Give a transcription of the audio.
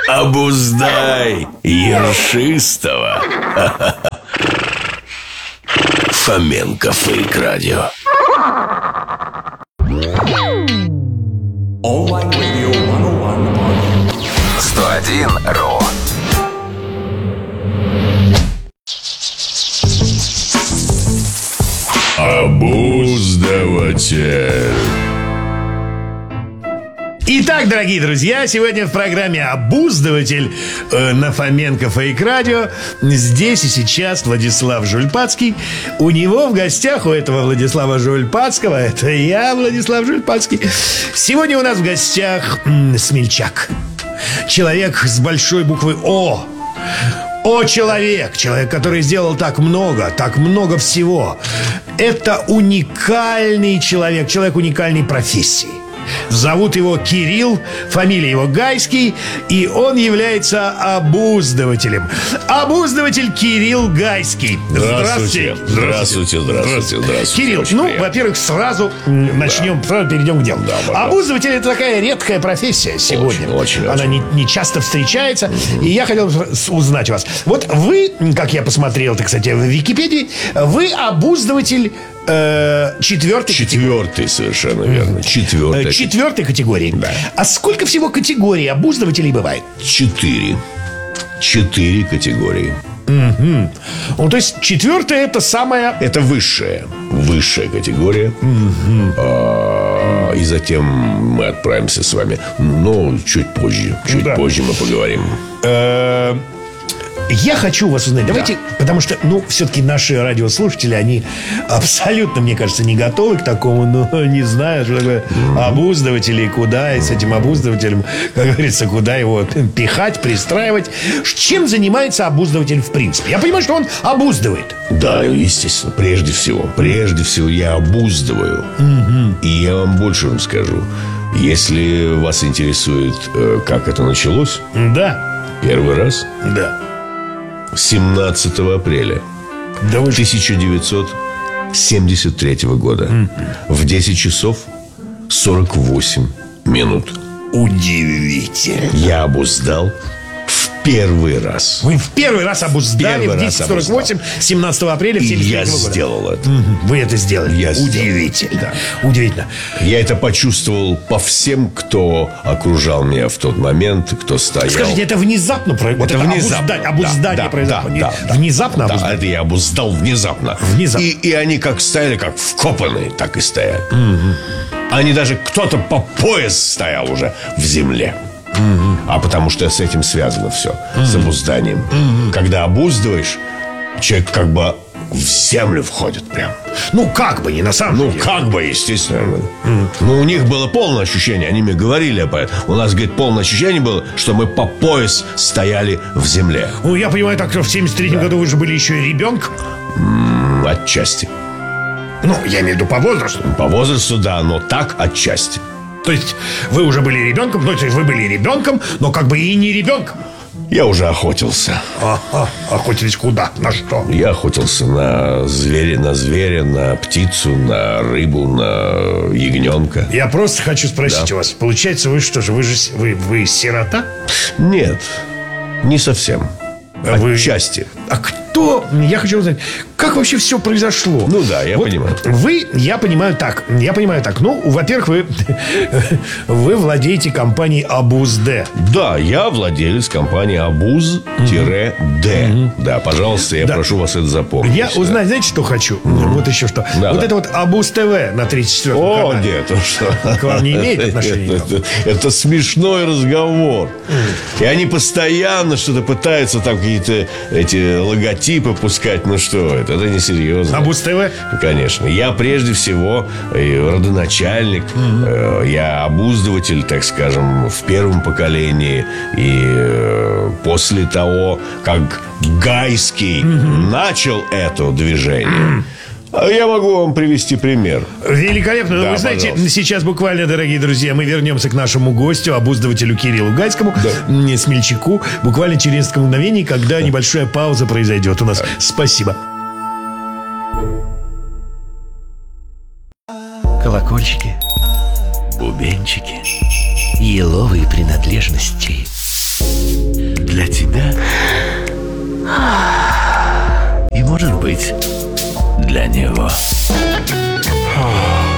Обуздай ершистого. Фоменко Фейк Радио. Online Radio 101.101.ru. Обуздыватель. Итак, дорогие друзья, сегодня в программе «Обуздыватель» на Фоменко Фейк Радио. Здесь и сейчас Владислав Жульпацкий. У него в гостях, у этого Владислава Жульпацкого, это я, Владислав Жульпацкий. Сегодня у нас в гостях смельчак. Человек с большой буквы «О». Человек, который сделал так много всего. Это уникальный человек уникальной профессии. Зовут его Кирилл, фамилия его Гайский, и он является обуздывателем. Обуздыватель Кирилл Гайский. Здравствуйте. Кирилл, во-первых, сразу начнем, сразу перейдем к делу. Обуздыватель — это такая редкая профессия сегодня. Очень. Она не часто встречается. И я хотел узнать у вас. Вот вы, как я посмотрел, кстати, в Википедии, вы обуздыватель четвертой, совершенно верно. Четвертой категории. Да. А сколько всего категорий обуздывателей бывает? 4 категории. То есть четвертая — это самая... Это высшая категория. И затем мы отправимся с вами. Но чуть позже позже мы поговорим. Я хочу вас узнать. Давайте, потому что, все-таки наши радиослушатели, они абсолютно, мне кажется, не готовы к такому. Не знаю, что такое обуздыватель и куда. И с этим обуздывателем, как говорится, куда его пихать, пристраивать. Чем занимается обуздыватель в принципе? Я понимаю, что он обуздывает. Да, естественно. Прежде всего я обуздываю. И я вам больше скажу. Если вас интересует, как это началось. Да. Первый раз. Да. 17 апреля 1973 года в 10 часов 48 минут. Удивительно. Я обуздал в первый раз. Вы в первый раз обуздали в 10:48 17 апреля 1973 года. Я сделал это. Вы это сделали. Удивительно. Да. Удивительно. Я это почувствовал по всем, кто окружал меня в тот момент, кто стоял. Скажите, это внезапно произошло? Это внезапно. Обуздание произошло. Внезапно обуздание. Это я обуздал внезапно. И они как стояли, как вкопанные, так и стояли. Они даже, кто-то по пояс стоял уже в земле. А потому что с этим связано все. С обузданием. Когда обуздываешь, человек как бы в землю входит прям. Как бы, не на самом деле. Естественно. У них было полное ощущение. Они мне говорили об этом. У нас, говорит, полное ощущение было, что мы по пояс стояли в земле. Я понимаю, так что в 73-м году вы же были еще и ребенком. Отчасти. Я имею в виду по возрасту. По возрасту, да, но так отчасти. То есть вы уже были ребенком, вы были ребенком, но как бы и не ребенком. Я уже охотился. Охотились куда? На что? Я охотился на зверя, на птицу, на рыбу, на ягненка. Я просто хочу спросить у вас. Получается, вы что же, вы сирота? Нет, не совсем. Отчасти. А кто? Я хочу узнать, как вообще все произошло? Я понимаю. Я понимаю так. Во-первых, вы владеете компанией Обуз-Д. Да, я владелец компании Обуз-Д. Да, пожалуйста, я прошу вас это запомнить. Я узнать, знаете, что хочу? Вот еще что. Это вот Обуз-ТВ на 34-м канале. Нет, что? К вам не имеет отношения? Это смешной разговор. И они постоянно что-то пытаются там какие-то эти логотипы пускать. Что это? Это несерьезно. Обуз-ТВ? Конечно. Я прежде всего родоначальник. Я обуздыватель, так скажем, в первом поколении. И после того, как Гайский начал это движение, я могу вам привести пример. Великолепно. Вы знаете, пожалуйста. Сейчас буквально, дорогие друзья, мы вернемся к нашему гостю, обуздывателю Кириллу Гайскому, смельчаку, буквально через несколько мгновений, когда небольшая пауза произойдет у нас. Спасибо. Колокольчики, бубенчики, еловые принадлежности. может быть для него.